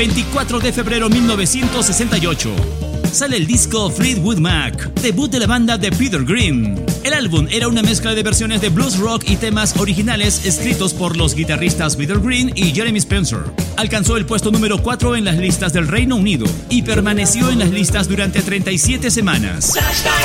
24 de febrero 1968. Sale el disco Fleetwood Mac, debut de la banda de Peter Green. El álbum era una mezcla de versiones de blues rock y temas originales escritos por los guitarristas Peter Green y Jeremy Spencer. Alcanzó el puesto número 4 en las listas del Reino Unido y permaneció en las listas durante 37 semanas.